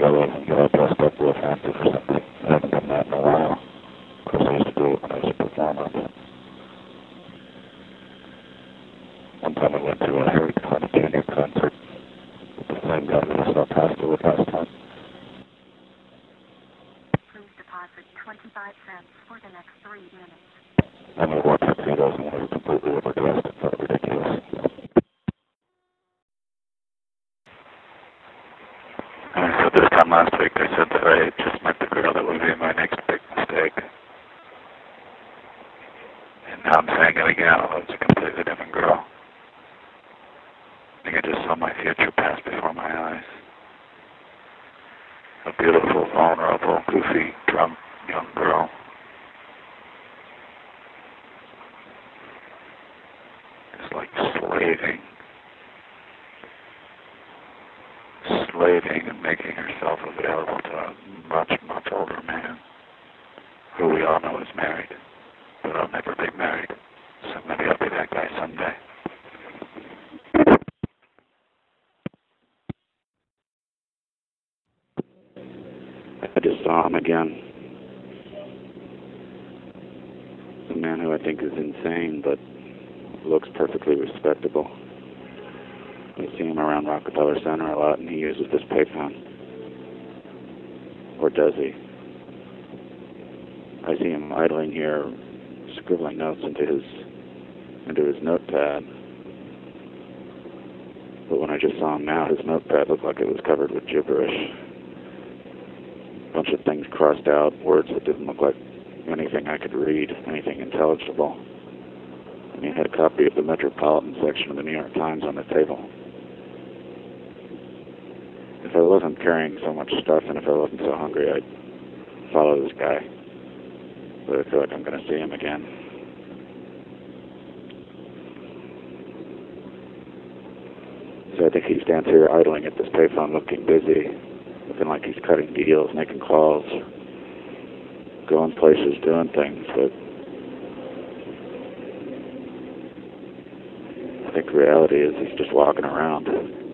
and get all dressed up real fancy for something. I haven't done that in a while. Of course, I used to do it when I was a performer, but one time I went to a Harry Connick Jr. concert with the same guy that I saw Pastor with last time. Please deposit 25 cents for the next 3 minutes. And we wore tuxedos and we were completely overdressed. It felt ridiculous. And so this time last week I said that I had just met the girl that would be my next big mistake. And now I'm saying it again, although it's a completely different girl. I think I just saw my future pass before my eyes. A beautiful, vulnerable, goofy, drunk young girl. Just like slaving and making herself available to a much, much older man, who we all know is married, but I'll never be married, so maybe I'll be that guy someday. I just saw him again. A man who I think is insane, but looks perfectly respectable. I see him around Rockefeller Center a lot, and he uses this payphone. Or does he? I see him idling here, scribbling notes into his notepad. But when I just saw him now, his notepad looked like it was covered with gibberish. A bunch of things crossed out, words that didn't look like anything I could read, anything intelligible. And he had a copy of the Metropolitan section of the New York Times on the table. If I wasn't carrying so much stuff and if I wasn't so hungry, I'd follow this guy. But I feel like I'm going to see him again. So I think he stands here idling at this payphone looking busy, looking like he's cutting deals, making calls, going places, doing things, but I think the reality is he's just walking around.